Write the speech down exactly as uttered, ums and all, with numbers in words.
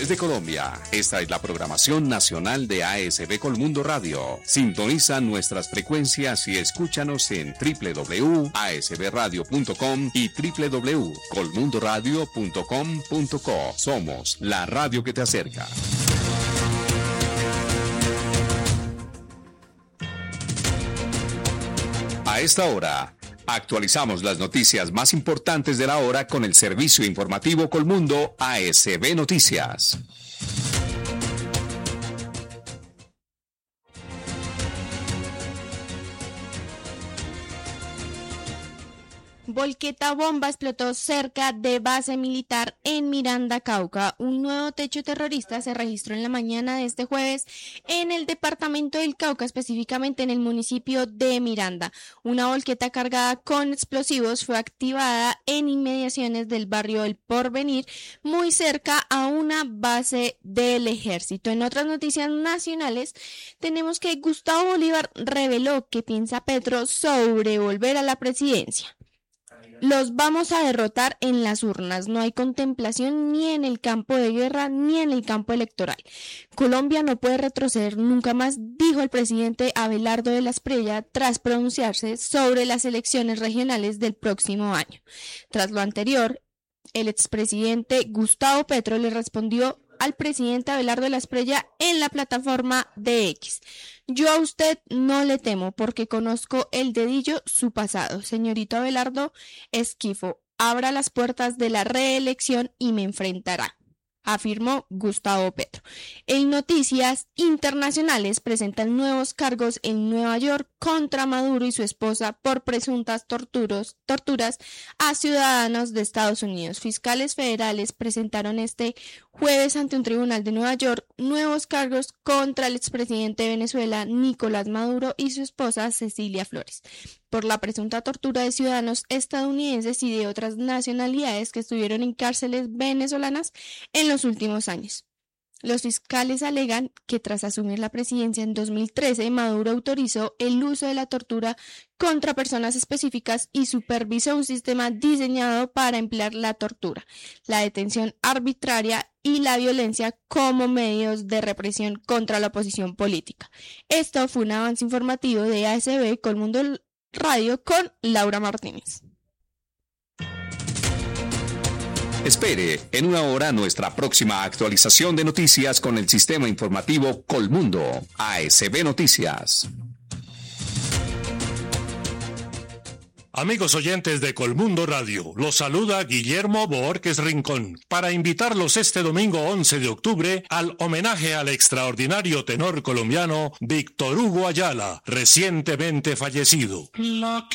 Desde Colombia, esta es la programación nacional de A S B Colmundo Radio. Sintoniza nuestras frecuencias y escúchanos en doble u doble u doble u punto a s b radio punto com y doble u doble u doble u punto colmundo radio punto com punto co. Somos la radio que te acerca. A esta hora, actualizamos las noticias más importantes de la hora con el servicio informativo Colmundo A S B Noticias. Volqueta bomba explotó cerca de base militar en Miranda, Cauca. Un nuevo hecho terrorista se registró en la mañana de este jueves en el departamento del Cauca, específicamente en el municipio de Miranda. Una volqueta cargada con explosivos fue activada en inmediaciones del barrio El Porvenir, muy cerca a una base del ejército. En otras noticias nacionales, tenemos que Gustavo Bolívar reveló que piensa Petro sobre volver a la presidencia. Los vamos a derrotar en las urnas. No hay contemplación ni en el campo de guerra ni en el campo electoral. Colombia no puede retroceder nunca más, dijo el presidente Abelardo de la Espriella tras pronunciarse sobre las elecciones regionales del próximo año. Tras lo anterior, el expresidente Gustavo Petro le respondió al presidente Abelardo de la Espriella en la plataforma de X. Yo a usted no le temo porque conozco el dedillo su pasado. Señorito Abelardo Esquifo, abra las puertas de la reelección y me enfrentará, afirmó Gustavo Petro. En noticias internacionales presentan nuevos cargos en Nueva York contra Maduro y su esposa por presuntas torturos, torturas a ciudadanos de Estados Unidos. Fiscales federales presentaron este jueves ante un tribunal de Nueva York nuevos cargos contra el expresidente de Venezuela Nicolás Maduro y su esposa Cecilia Flores por la presunta tortura de ciudadanos estadounidenses y de otras nacionalidades que estuvieron en cárceles venezolanas en los últimos años. Los fiscales alegan que tras asumir la presidencia en dos mil trece, Maduro autorizó el uso de la tortura contra personas específicas y supervisó un sistema diseñado para emplear la tortura, la detención arbitraria y la violencia como medios de represión contra la oposición política. Esto fue un avance informativo de A S B Colmundo Radio con Laura Martínez. Espere en una hora nuestra próxima actualización de noticias con el sistema informativo Colmundo A S B Noticias. Amigos oyentes de Colmundo Radio, los saluda Guillermo Borges Rincón para invitarlos este domingo once de octubre al homenaje al extraordinario tenor colombiano Víctor Hugo Ayala, recientemente fallecido. La